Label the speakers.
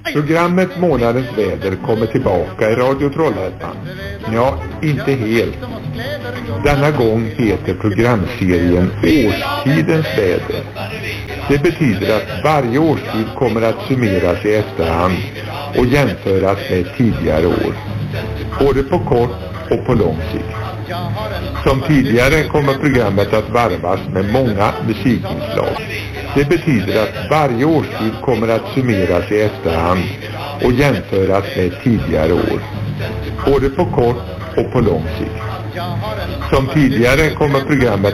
Speaker 1: Programmet Månadens väder kommer tillbaka i Radio Trollhättan. Ja, inte helt. Denna gång heter programserien Årstidens väder. Det betyder att varje årstid kommer att summeras i efterhand och jämföras med tidigare år. Både på kort och på lång sikt. Som tidigare kommer programmet att varvas med många musikinslag. Det betyder att varje årstid kommer att summeras i efterhand och jämföras med tidigare år. Både på kort och på lång sikt. Som tidigare kommer programmet